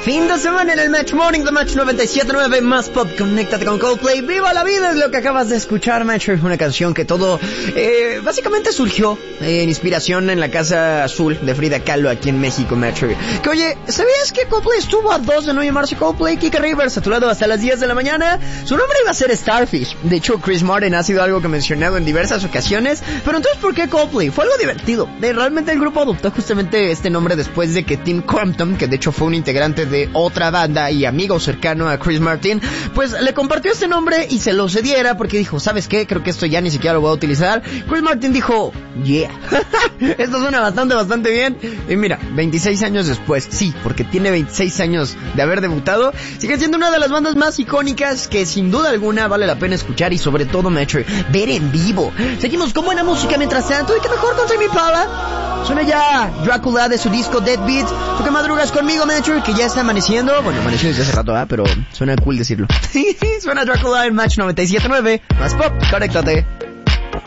Fin de semana en el Match Morning de Match 97.9 más pop. Conéctate con Coldplay. ¡Viva la vida! Es lo que acabas de escuchar, Match. Es una canción que todo básicamente surgió en inspiración en la Casa Azul de Frida Kahlo aquí en México, Match. Que oye, ¿sabías que Coldplay estuvo a 2 de no llamarse Coldplay? Kike Rivers a tu lado hasta las 10 de la mañana. Su nombre iba a ser Starfish. De hecho, Chris Martin ha sido algo que he mencionado en diversas ocasiones. Pero entonces, ¿por qué Coldplay? Fue algo divertido. Realmente el grupo adoptó justamente este nombre después de que Tim Crumpton, que de hecho fue un integrante de otra banda y amigo cercano a Chris Martin, pues le compartió este nombre y se lo cediera porque dijo, ¿sabes qué? Creo que esto ya ni siquiera lo voy a utilizar. Chris Martin dijo, yeah. Esto suena bastante bien. Y mira, 26 años después, sí, porque tiene 26 años de haber debutado, sigue siendo una de las bandas más icónicas que sin duda alguna vale la pena escuchar y sobre todo, Metro, ver en vivo. Seguimos con buena música mientras tanto y que mejor con Tame Impala. Suena ya Drácula de su disco Deadbeat. Tú que madrugas conmigo, Metro, que ya está amaneciendo. Bueno, amaneció desde hace rato, pero suena cool decirlo. Suena Drácula en Match 97.9. Más pop, conéctate.